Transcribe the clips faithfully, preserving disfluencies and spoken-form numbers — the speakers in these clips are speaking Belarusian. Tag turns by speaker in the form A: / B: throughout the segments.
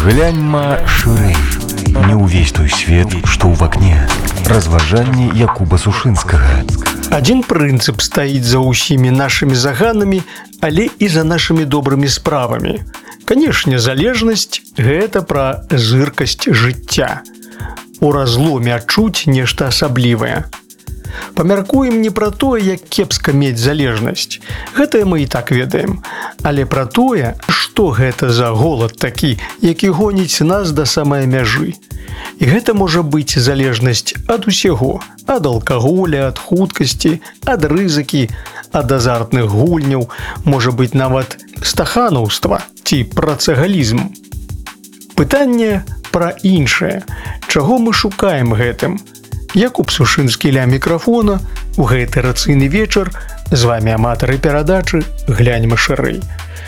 A: Гляньма шырэй. Не ўвесь той свет, што ў вакне. Разважанні Якуба Сушынскага.
B: Адзін прынцып стаіць за ўсімі нашымі заганамі, але і за нашымі добрымі справамі. Канешне, залежнасць – гэта пра зыркасць жыцця. У разломе адчуць нешта асаблівае. Памяркуем не пра тое, як кепска мець залежнасць. Гэтае мы і так ведаем. Але пра тое, што гэта за голад такі, які гоніць нас да самай мяжы. І гэта можа быць залежнасць ад усяго, ад алкаголя, ад хуткасці, ад рызыкі, ад азартных гульняў, можа быць нават стаханаўства ці працагалізм. Пытанне пра іншае. Чаго мы шукаем гэтым? Якуб Сушынскі ля мікрафона, у гэты рацыйны вечар, з вамі аматары перадачы «Гляньма шырэй».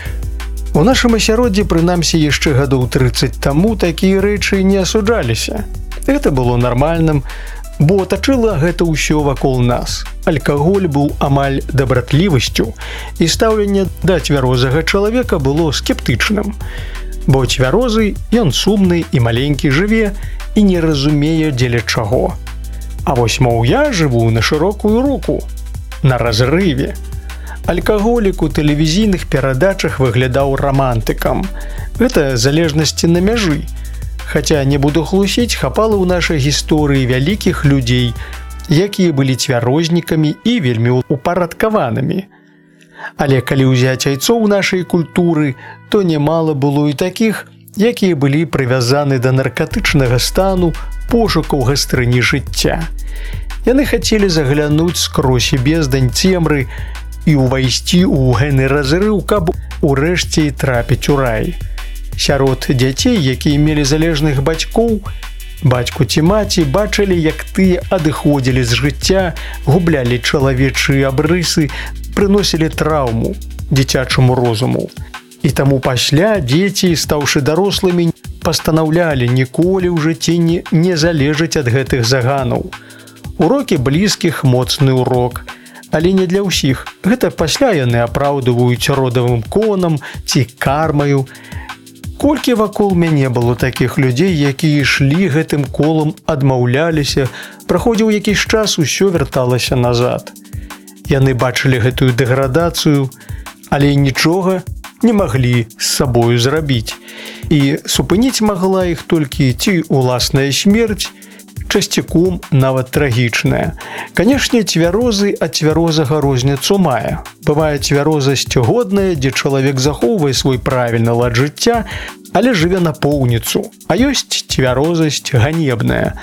B: У нашым асяроддзі, прынамсі, яшчэ гадоў трыццаць таму такія рэчы не асуджаліся. Гэта было нармальным, бо тачыла гэта ўсё вакол нас. Алкаголь быў амаль дабратлівасцю, і стаўленне да цвярозага чалавека было скептычным. Бо цвярозы, ён сумны і маленькі жыве і не разумее дзеля чаго. А вось, мол, я жыву на шырокую руку, на разрыве. Алкаголік у тэлевізійных перадачах выглядаў рамантыкам. Гэта залежнасці на мяжы. Хаця, не буду хлусіць, хапала ў нашай гісторыі вялікіх людзей, якія былі цвярознікамі і вельмі упарадкаванымі. Але калі ўзяць айцоў нашай культуры, то немала было і такіх, якія былі прывязаны да наркатычнага стану, пошукаў гастрыні жыцця. Яны хацелі заглянуць скрозь бездань цемры і ўвайсці ў гэны разрыў, каб урэшце трапіць у рай. Сярод дзяцей, якія мелі залежных бацькоў, бацьку ці маці, бачылі, як тыя адыходзілі з жыцця, гублялі чалавечыя абрысы, прыносілі траўму дзіцячаму розуму. І таму пасля дзеці, стаўшы дарослымі, пастанаўлялі ніколі ў жыцці не, не залежаць ад гэтых заганаў. Урокі блізкіх – моцны урок. Але не для ўсіх. Гэта пасля яны апраўдваюць родавым конам ці кармаю. Колькі вакол мяне было такіх людзей, якія ішлі гэтым колам, адмаўляліся, праходзіў якийсь час, усё вярталася назад. Яны бачылі гэтую дэградацыю, але нічога не маглі з сабою зрабіць. І супыніць магла іх толькі ці уласная смерць, часцяком нават трагічная. Канешне, цвярозы ад цвярозага розніцу мае. Бывае цвярозасць годная, дзе чалавек захоўвае свой правільны лад жыцця, але жыве напоўніцу. А ёсць цвярозасць ганебная,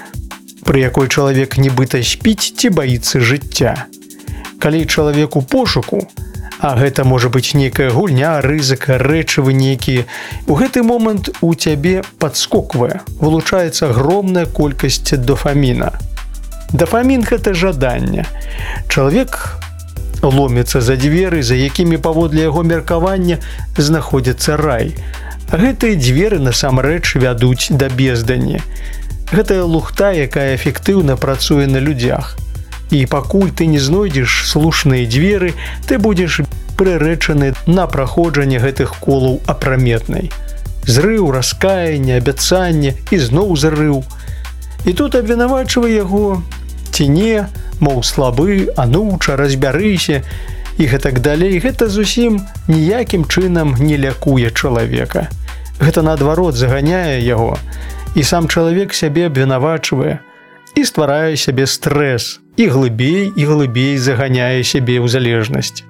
B: пры якой чалавек нібыта спіць ці баіцца жыцця. Калі чалавек у пошуку, а гэта можа быць нейкая гульня, рызыка, рэчывы нейкія, у гэты момант у цябе падскоквае, вылучаецца агромная колькасць дофаміна. Дофамін – гэта жаданне. Чалавек ломіцца за дзверы, за якімі паводле яго меркавання знаходзіцца рай. А гэтыя дзверы насамрэч вядуць да бездані. Гэтая лухта, якая эфектыўна працуе на людзях. І пакуль ты не знойдзеш слушныя дзверы, ты будзеш прырэчаны на праходжанне гэтых колаў апраметнай. Зрыў, раскаянне, абяцанне і зноў зрыў. І тут абвінавачвае яго ці не, мол, слабы, ануча, разбярыся і гэтак далей. Гэта зусім ніякім чынам не лякуе чалавека. Гэта, наадварот, заганяе яго, і сам чалавек сябе абвінавачвае і стварае сябе стрэс, і глыбей і глыбей заганяе сябе ў залежнасць.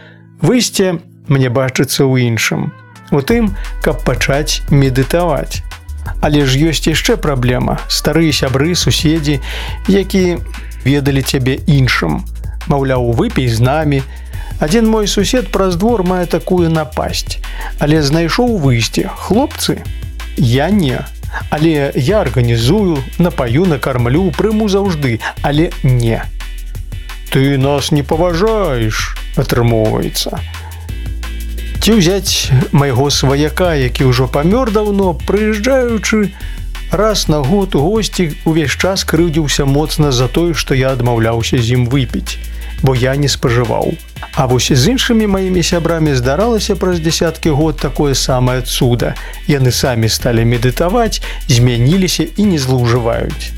B: Выйсце мне бачыцца ў іншым, у тым, каб пачаць медытаваць. Але ж ёсць яшчэ праблема. Старыя сябры, суседзі, якія ведалі цябе іншым. Маўляў, выпій з намі. Адзін мой сусед праз двор мае такую напасць, але знайшоў выйсце. Хлопцы, я не. Але я арганізую, напаю, накармлю, прыму заўжды, але не. Ты нас не паважаеш, атрымоўваецца. Ці ўзяць майго сваяка, які ўжо памёр даўно, прыязджаючы раз на год у госці, увесь час крыўдзіўся моцна за тое, што я адмаўляўся з ім выпіць. бо я не спажываў. А вось з іншымі маімі сябрамі здаралася праз дзясяткі год такое самае цуда. Яны самі сталі медытаваць, змяніліся і не злоўжываюць.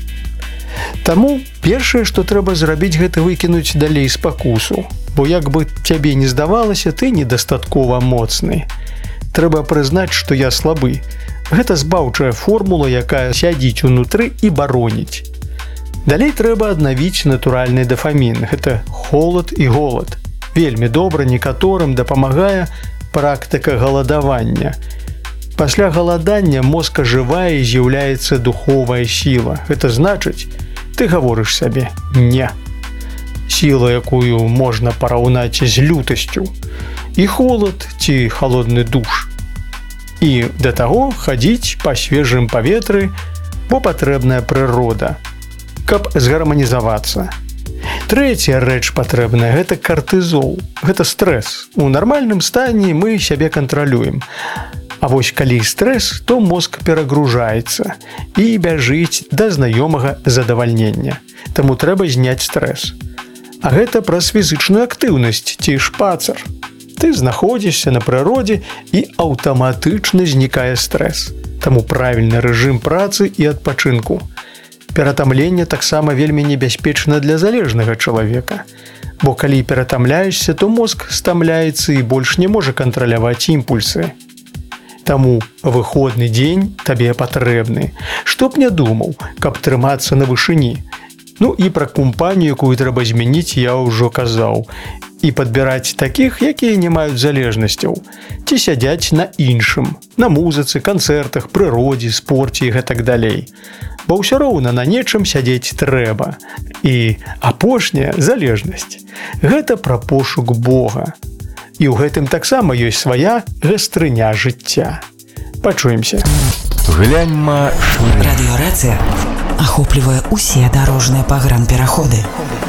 B: Таму першае, што трэба зрабіць, гэта выкінуць далей спакусу, бо як бы цябе не здавалася, ты недастаткова моцны. Трэба прызнаць, што я слабы. Гэта збаўчая формула, якая сядзіць унутры і бароніць. Далей трэба аднавіць натуральны дафамін. Гэта холад і голад. Вельмі добра некаторым дапамагае практыка галадавання. Пасля галадання мозг ажывае і з'яўляецца духовая сіла. Гэта значыць, ты гаворыш сабе «не». Сіла, якую можна параўнаць з лютасцю. І холад ці халодны душ. І да таго хадзіць па свежым паветры, бо патрэбная прырода, каб згарманізавацца. Трэцяя рэч патрэбная – гэта картызол. Гэта стрэс. У нармальным стане мы сябе кантралюем. А вось калі стрэс, то мозг перагружаецца і бяжыць да знаёмага задавальнення. Таму трэба зняць стрэс. А гэта праз фізычную актыўнасць ці шпацар. Ты знаходзішся на прыродзе і аўтаматычна знікае стрэс. Таму правільны рэжым працы і адпачынку. Ператамленне таксама вельмі небяспечна для залежнага чалавека. Бо калі ператамляешся, то мозг стамляецца і больш не можа кантраляваць імпульсы. Таму выходны дзень табе патрэбны. Што б не думаў, каб трымацца на вышыні. Ну і пра кампанію, якую трэба змяніць, я ўжо казаў. І падбіраць такіх, якія не маюць залежнасцяў. Ці сядзяць на іншым, на музыцы, канцэртах, прыродзе, спорце і гэтак далей. Бо ўсё роўна на нечым сядзець трэба. І апошняя залежнасць. Гэта пра пошук Бога. І ў гэтым таксама ёсць свая гастрыня жыцця. Пачуемся.
A: Гляньма шырэй.
C: Радыёрацыя ахоплівае ўсе дарожныя пагранпераходы.